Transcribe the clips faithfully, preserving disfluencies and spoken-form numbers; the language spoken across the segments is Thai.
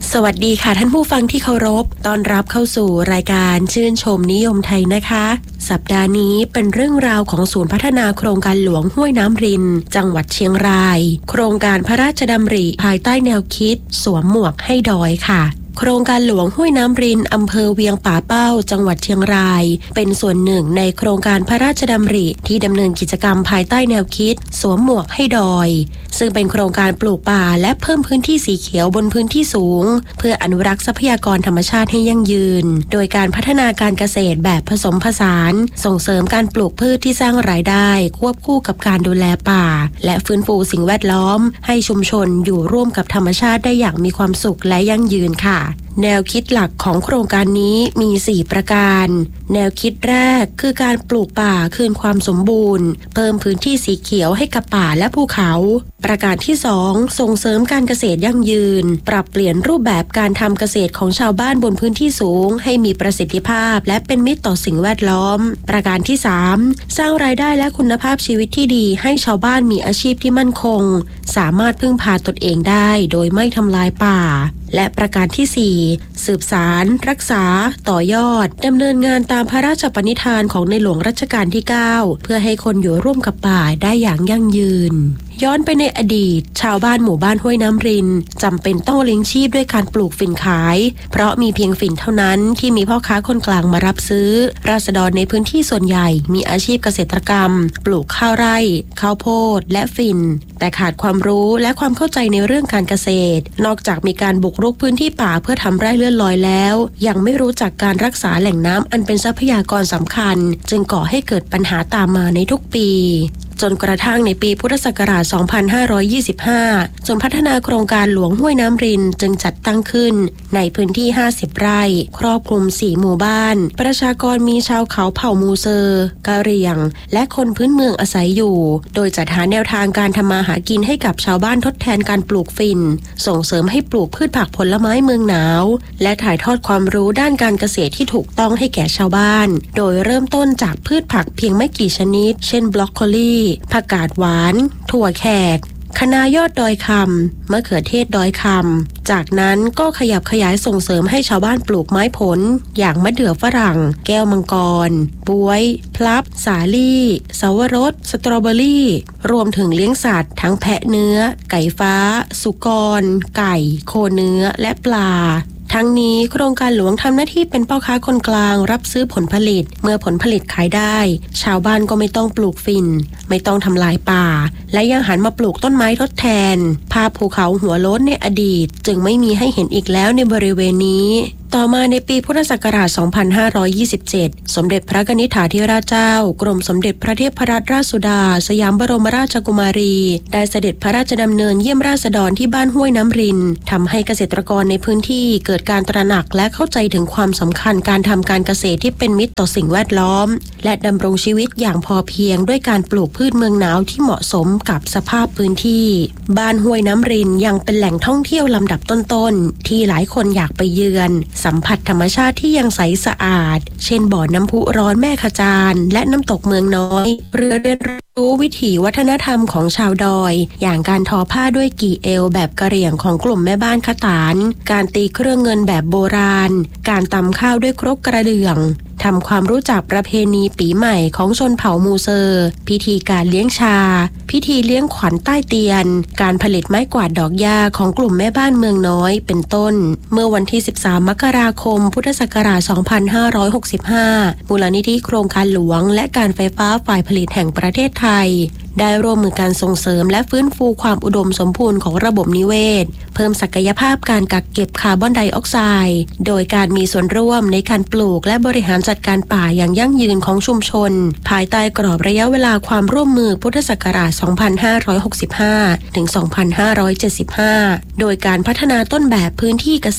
สวัสดีค่ะท่านผู้ฟังที่เคารพต้อนรับเข้าสู่รายการชื่นชมนิยมไทยนะคะสัปดาห์นี้เป็นเรื่องราวของศูนย์พัฒนาโครงการหลวงห้วยน้ำรินจังหวัดเชียงรายโครงการพระราชดำริภายใต้แนวคิดสวมหมวกให้ดอยค่ะโครงการหลวงห้วยน้ำรินอำเภอเวียงป่าเป้าจังหวัดเชียงรายเป็นส่วนหนึ่งในโครงการพระราชดำริที่ดำเนินกิจกรรมภายใต้แนวคิดสวมหมวกให้ดอยซึ่งเป็นโครงการปลูกป่าและเพิ่มพื้นที่สีเขียวบนพื้นที่สูงเพื่ออนุรักษ์ทรัพยากรธรรมชาติให้ยั่งยืนโดยการพัฒนาการเกษตรแบบผสมผสานส่งเสริมการปลูกพืชที่สร้างรายได้ควบคู่กับการดูแลป่าและฟื้นฟูสิ่งแวดล้อมให้ชุมชนอยู่ร่วมกับธรรมชาติได้อย่างมีความสุขและยั่งยืนค่ะแนวคิดหลักของโครงการนี้มีสี่ประการแนวคิดแรกคือการปลูกป่าคืนความสมบูรณ์เพิ่มพื้นที่สีเขียวให้กับป่าและภูเขาประการที่สองส่งเสริมการเกษตรยั่งยืนปรับเปลี่ยนรูปแบบการทำเกษตรของชาวบ้านบนพื้นที่สูงให้มีประสิทธิภาพและเป็นมิตรต่อสิ่งแวดล้อมประการที่สามสร้างรายได้และคุณภาพชีวิตที่ดีให้ชาวบ้านมีอาชีพที่มั่นคงสามารถพึ่งพาตนเองได้โดยไม่ทำลายป่าและประการที่สี่สืบสารรักษาต่อยอดดำเนินงานตามพระราชปณิธานของในหลวงรัชกาลที่เก้าเพื่อให้คนอยู่ร่วมกับป่าได้อย่างยั่งยืนย้อนไปในอดีตชาวบ้านหมู่บ้านห้วยน้ำรินจำเป็นต้องเลี้ยงชีพด้วยการปลูกฝิ่นขายเพราะมีเพียงฝิ่นเท่านั้นที่มีพ่อค้าคนกลางมารับซื้อราษฎรในพื้นที่ส่วนใหญ่มีอาชีพเกษตรกรรมปลูกข้าวไร่ข้าวโพดและฝิ่นแต่ขาดความรู้และความเข้าใจในเรื่องการเกษตรนอกจากมีการบุกรุกพื้นที่ป่าเพื่อทำไร่เลื่อนลอยแล้วยังไม่รู้จักการรักษาแหล่งน้ำอันเป็นทรัพยากรสำคัญจึงก่อให้เกิดปัญหาตามมาในทุกปีจนกระทั่งในปีพุทธศักราช สองพันห้าร้อยยี่สิบห้า ศูนย์พัฒนาโครงการหลวงห้วยน้ำรินจึงจัดตั้งขึ้นในพื้นที่ ห้าสิบ ไร่ครอบคลุม สี่ หมู่บ้านประชากรมีชาวเขาเผ่ามูเซอร์กะเหรี่ยงและคนพื้นเมืองอาศัยอยู่โดยจัดหาแนวทางการทำมาหากินให้กับชาวบ้านทดแทนการปลูกฝิ่นส่งเสริมให้ปลูกพืชผักผลไม้เมืองหนาวและถ่ายทอดความรู้ด้านการเกษตรที่ถูกต้องให้แก่ชาวบ้านโดยเริ่มต้นจากพืชผักเพียงไม่กี่ชนิดเช่นบรอกโคลีผักกาดหวานถั่วแขกคะน้ายอดดอยคำมะเขือเทศดอยคำจากนั้นก็ขยับขยายส่งเสริมให้ชาวบ้านปลูกไม้ผลอย่างมะเดื่อฝรั่งแก้วมังกรบ๊วยพลับสาลี่สาวรสสตรอเบอรี่รวมถึงเลี้ยงสัตว์ทั้งแพะเนื้อไก่ฟ้าสุกรไก่โคเนื้อและปลาทั้งนี้โครงการหลวงทำหน้าที่เป็นพ่อค้าคนกลางรับซื้อผลผลิตเมื่อผลผลิตขายได้ชาวบ้านก็ไม่ต้องปลูกฝิ่นไม่ต้องทำลายป่าและยังหันมาปลูกต้นไม้ทดแทนภาพภูเขาหัวโล้นในอดีตจึงไม่มีให้เห็นอีกแล้วในบริเวณนี้ต่อมาในปีพุทธศักราช สองพันห้าร้อยยี่สิบเจ็ด สมเด็จพระกนิษฐาธิราชเจ้ากรมสมเด็จพระเทพรัตนราชสุดาสยามบรมราชกุมารีได้เสด็จพระราชดำเนินเยี่ยมราษฎรที่บ้านห้วยน้ำรินทำให้เกษตรกรในพื้นที่เกิดการตระหนักและเข้าใจถึงความสำคัญการทำการเกษตรที่เป็นมิตรต่อสิ่งแวดล้อมและดำรงชีวิตอย่างพอเพียงด้วยการปลูกพืชเมืองหนาวที่เหมาะสมกับสภาพพื้นที่บ้านห้วยน้ำรินยังเป็นแหล่งท่องเที่ยวลำดับต้นๆที่หลายคนอยากไปเยือนสัมผัสธรรมชาติที่ยังใสสะอาดเช่นบ่อน้ำพุร้อนแม่ขจารและน้ำตกเมืองน้อยเรือเรียนรู้วิถีวัฒนธรรมของชาวดอยอย่างการทอผ้าด้วยกี่เอวแบบกะเหรี่ยงของกลุ่มแม่บ้านขตานการตีเครื่องเงินแบบโบราณการตำข้าวด้วยครกกระเดื่องทำความรู้จักประเพณีปีใหม่ของชนเผ่ามูเซอร์พิธีการเลี้ยงชาพิธีเลี้ยงขวัญใต้เตียนการผลิตไม้กวาดดอกหญ้าของกลุ่มแม่บ้านเมืองน้อยเป็นต้นเมื่อวันที่สิบสามมกราคมพุทธศักราช สองพันห้าร้อยหกสิบห้า มูลนิธิโครงการหลวงและการไฟฟ้าฝ่ายผลิตแห่งประเทศไทยได้ร่วมมือการส่งเสริมและฟื้นฟูความอุดมสมบูรณ์ของระบบนิเวศเพิ่มศักยภาพการกักเก็บคาร์บอนไดออกไซด์โดยการมีส่วนร่วมในการปลูกและบริหารจัดการป่าอย่างยั่งยืนของชุมชนภายใต้กรอบระยะเวลาความร่วมมือพุทธศักราช สองพันห้าร้อยหกสิบห้า ถึง สองพันห้าร้อยเจ็ดสิบห้า โดยการพัฒนาต้นแบบพื้นที่เกษตร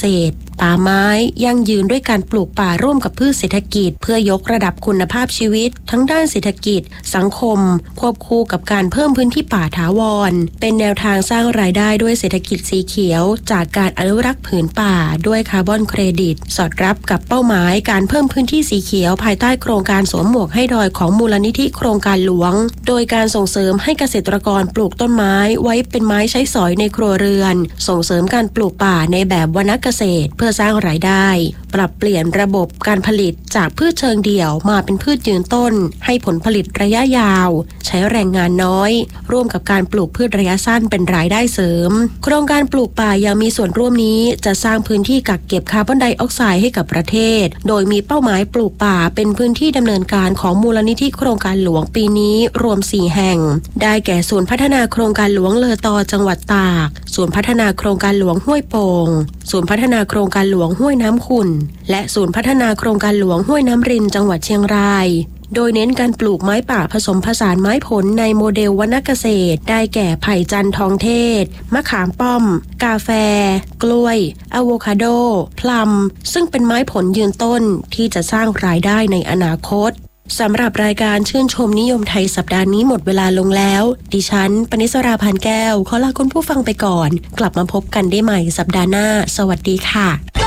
ป่าไม้ยั่งยืนด้วยการปลูกป่าร่วมกับพืชเศรษฐกิจเพื่อยกระดับคุณภาพชีวิตทั้งด้านเศรษฐกิจสังคมควบคู่กับการเพิ่มพื้นที่ป่าถาวรเป็นแนวทางสร้างรายได้ด้วยเศรษฐกิจสีเขียวจากการอนุรักษ์ผืนป่าด้วยคาร์บอนเครดิตสอดรับกับเป้าหมายการเพิ่มพื้นที่สีเขียวภายใต้โครงการสวมหมวกให้ดอยของมูลนิธิโครงการหลวงโดยการส่งเสริมให้เกษตรกรปลูกต้นไม้ไว้เป็นไม้ใช้สอยในครัวเรือนส่งเสริมการปลูกป่าในแบบวรรณเกษตรเพื่อสร้างรายได้ปรับเปลี่ยนระบบการผลิตจากพืชเชิงเดี่ยวมาเป็นพืชยืนต้นให้ผลผลิตระยะยาวใช้แรงงานน้อยร่วมกับการปลูกพืชระยะสั้นเป็นรายได้เสริมโครงการปลูกป่ายังมีส่วนร่วมนี้จะสร้างพื้นที่กักเก็บคาร์บอนไดออกไซด์ให้กับประเทศโดยมีเป้าหมายปลูกป่าเป็นพื้นที่ดำเนินการของมูลนิธิโครงการหลวงปีนี้รวมสี่แห่งได้แก่ศูนย์พัฒนาโครงการหลวงเลอตอจังหวัดตากศูนย์พัฒนาโครงการหลวงห้วยโป่งศูนย์พัฒนาโครงการหลวงห้วยน้ำขุ่นและศูนย์พัฒนาโครงการหลวงห้วยน้ำรินจังหวัดเชียงรายโดยเน้นการปลูกไม้ป่าผสมผสานไม้ผลในโมเดลวรรณเกษตรได้แก่ไผ่จันทองเทศมะขามป้อมกาแฟกล้วยอะโวคาโดพลัมซึ่งเป็นไม้ผลยืนต้นที่จะสร้างรายได้ในอนาคตสำหรับรายการชื่นชมนิยมไทยสัปดาห์นี้หมดเวลาลงแล้วดิฉันปณิสราพันแก้วขอลาคุณผู้ฟังไปก่อนกลับมาพบกันได้ใหม่สัปดาห์หน้าสวัสดีค่ะ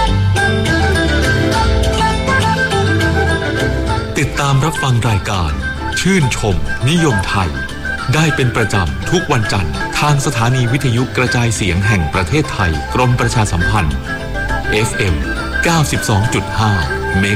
ติดตามรับฟังรายการชื่นชมนิยมไทยได้เป็นประจำทุกวันจันทร์ทางสถานีวิทยุกระจายเสียงแห่งประเทศไทยกรมประชาสัมพันธ์ เอฟ เอ็ม เก้าสิบสองจุดห้า